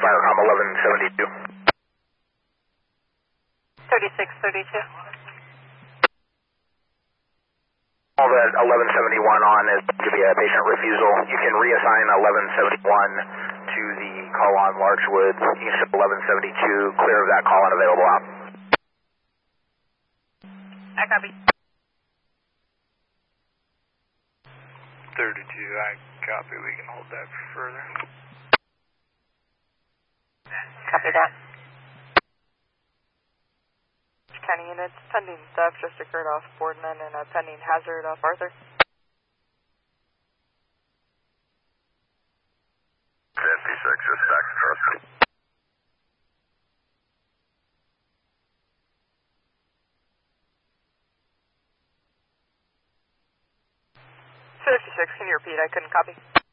Firecom 1172. 3632. All that 1171 on is to be a patient refusal. You can reassign 1171 to the call on Larchwood east of 1172, clear of that call and available out. I copy. 32, I copy. We can hold that further. Copy that. County units, pending theft just occurred off Boardman and a pending hazard off Arthur. 56 is tax trust. 56, can you repeat? I couldn't copy.